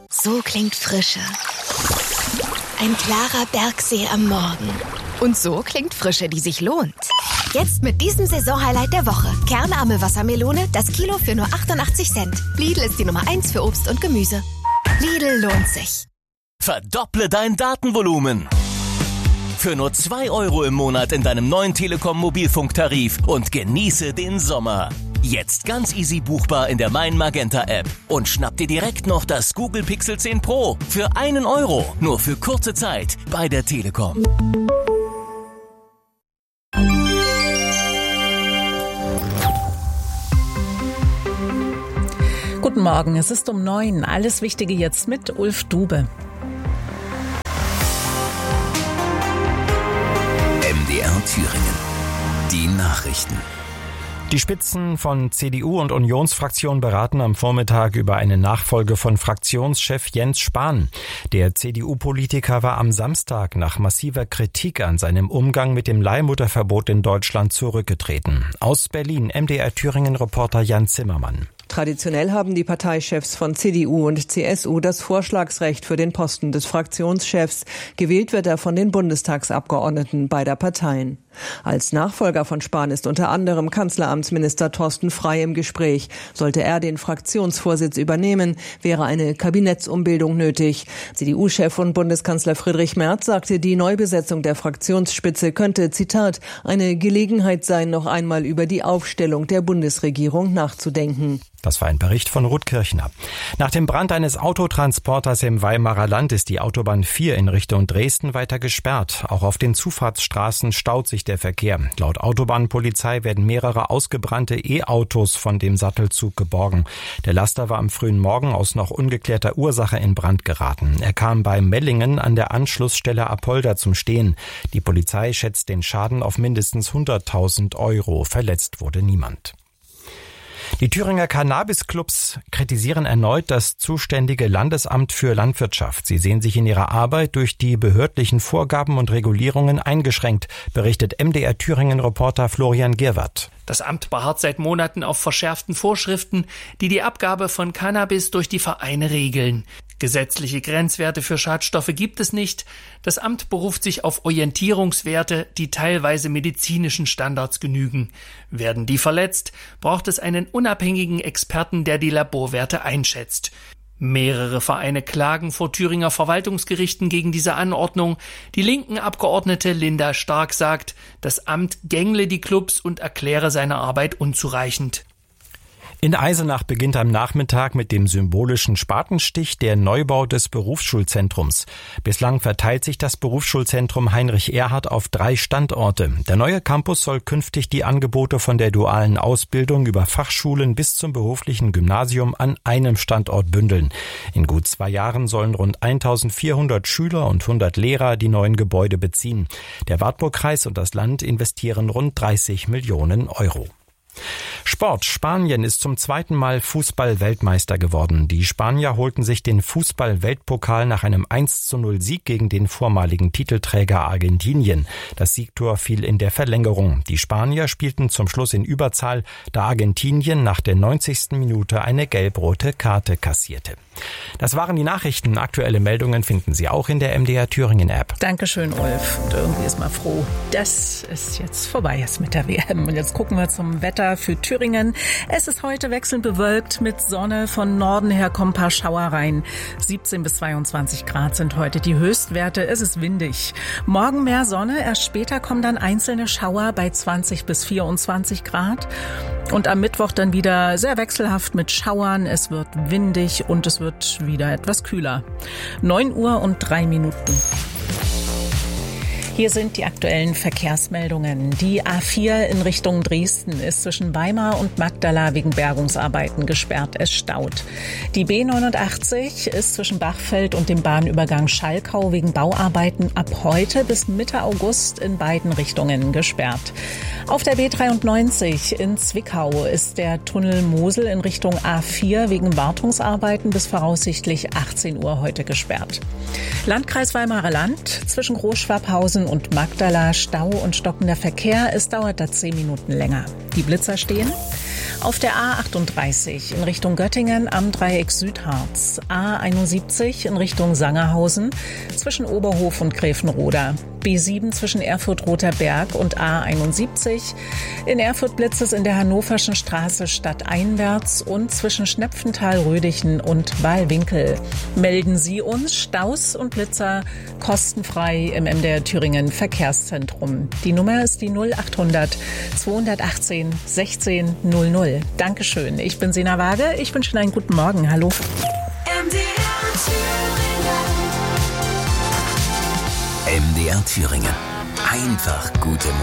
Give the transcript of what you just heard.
So klingt Frische. Ein klarer Bergsee am Morgen. Und so klingt Frische, die sich lohnt. Jetzt mit diesem Saisonhighlight der Woche. Kernarme Wassermelone, das Kilo für nur 88 Cent. Lidl ist die Nummer 1 für Obst und Gemüse. Lidl lohnt sich. Verdopple dein Datenvolumen. Für nur 2 € im Monat in deinem neuen Telekom-Mobilfunktarif und genieße den Sommer. Jetzt ganz easy buchbar in der Mein Magenta App. Und schnapp dir direkt noch das Google Pixel 10 Pro für 1 €. Nur für kurze Zeit bei der Telekom. Guten Morgen, es ist um 9. Alles Wichtige jetzt mit Ulf Dube. MDR Thüringen. Die Nachrichten. Die Spitzen von CDU und Unionsfraktion beraten am Vormittag über eine Nachfolge von Fraktionschef Jens Spahn. Der CDU-Politiker war am Samstag nach massiver Kritik an seinem Umgang mit dem Leihmutterverbot in Deutschland zurückgetreten. Aus Berlin, MDR Thüringen-Reporter Jan Zimmermann. Traditionell haben die Parteichefs von CDU und CSU das Vorschlagsrecht für den Posten des Fraktionschefs. Gewählt wird er von den Bundestagsabgeordneten beider Parteien. Als Nachfolger von Spahn ist unter anderem Kanzleramtsminister Thorsten Frey im Gespräch. Sollte er den Fraktionsvorsitz übernehmen, wäre eine Kabinettsumbildung nötig. CDU-Chef und Bundeskanzler Friedrich Merz sagte, die Neubesetzung der Fraktionsspitze könnte, Zitat, eine Gelegenheit sein, noch einmal über die Aufstellung der Bundesregierung nachzudenken. Das war ein Bericht von Ruth Kirchner. Nach dem Brand eines Autotransporters im Weimarer Land ist die Autobahn 4 in Richtung Dresden weiter gesperrt. Auch auf den Zufahrtsstraßen staut sich der Verkehr. Laut Autobahnpolizei werden mehrere ausgebrannte E-Autos von dem Sattelzug geborgen. Der Laster war am frühen Morgen aus noch ungeklärter Ursache in Brand geraten. Er kam bei Mellingen an der Anschlussstelle Apolda zum Stehen. Die Polizei schätzt den Schaden auf mindestens 100.000 €. Verletzt wurde niemand. Die Thüringer Cannabis-Clubs kritisieren erneut das zuständige Landesamt für Landwirtschaft. Sie sehen sich in ihrer Arbeit durch die behördlichen Vorgaben und Regulierungen eingeschränkt, berichtet MDR Thüringen-Reporter Florian Girwart. Das Amt beharrt seit Monaten auf verschärften Vorschriften, die die Abgabe von Cannabis durch die Vereine regeln. Gesetzliche Grenzwerte für Schadstoffe gibt es nicht. Das Amt beruft sich auf Orientierungswerte, die teilweise medizinischen Standards genügen. Werden die verletzt, braucht es einen unabhängigen Experten, der die Laborwerte einschätzt. Mehrere Vereine klagen vor Thüringer Verwaltungsgerichten gegen diese Anordnung. Die linken Abgeordnete Linda Stark sagt, das Amt gängle die Clubs und erkläre seine Arbeit unzureichend. In Eisenach beginnt am Nachmittag mit dem symbolischen Spatenstich der Neubau des Berufsschulzentrums. Bislang verteilt sich das Berufsschulzentrum Heinrich Erhard auf 3 Standorte. Der neue Campus soll künftig die Angebote von der dualen Ausbildung über Fachschulen bis zum beruflichen Gymnasium an einem Standort bündeln. In gut 2 Jahren sollen rund 1.400 Schüler und 100 Lehrer die neuen Gebäude beziehen. Der Wartburgkreis und das Land investieren rund 30 Millionen €. Sport. Spanien ist zum 2. Mal Fußball-Weltmeister geworden. Die Spanier holten sich den Fußball-Weltpokal nach einem 1:0 Sieg gegen den vormaligen Titelträger Argentinien. Das Siegtor fiel in der Verlängerung. Die Spanier spielten zum Schluss in Überzahl, da Argentinien nach der 90. Minute eine gelb-rote Karte kassierte. Das waren die Nachrichten. Aktuelle Meldungen finden Sie auch in der MDR Thüringen App. Dankeschön, Ulf. Und irgendwie ist mal froh, dass es jetzt vorbei ist mit der WM. Und jetzt gucken wir zum Wetter für Thüringen. Es ist heute wechselnd bewölkt mit Sonne. Von Norden her kommen ein paar Schauer rein. 17 bis 22 Grad sind heute die Höchstwerte. Es ist windig. Morgen mehr Sonne. Erst später kommen dann einzelne Schauer bei 20 bis 24 Grad. Und am Mittwoch dann wieder sehr wechselhaft mit Schauern. Es wird windig und es wird wieder etwas kühler. 9:03 Hier sind die aktuellen Verkehrsmeldungen. Die A4 in Richtung Dresden ist zwischen Weimar und Magdala wegen Bergungsarbeiten gesperrt. Es staut. Die B89 ist zwischen Bachfeld und dem Bahnübergang Schalkau wegen Bauarbeiten ab heute bis Mitte August in beiden Richtungen gesperrt. Auf der B93 in Zwickau ist der Tunnel Mosel in Richtung A4 wegen Wartungsarbeiten bis voraussichtlich 18 Uhr heute gesperrt. Landkreis Weimarer Land zwischen Großschwabhausen und Magdala Stau und stockender Verkehr. Es dauert da 10 Minuten länger. Die Blitzer stehen. Auf der A38 in Richtung Göttingen am Dreieck Südharz, A71 in Richtung Sangerhausen zwischen Oberhof und Gräfenroda, B7 zwischen Erfurt-Roter Berg und A71. In Erfurt blitzt es in der Hannoverschen Straße stadteinwärts und zwischen Schnepfenthal-Rödichen und Wahlwinkel. Melden Sie uns Staus und Blitzer kostenfrei im MDR Thüringen Verkehrszentrum. Die Nummer ist die 0800 218 16 00. Dankeschön. Ich bin Sina Waage. Ich wünsche Ihnen einen guten Morgen. Hallo. MDR Thüringen. Einfach gute Musik.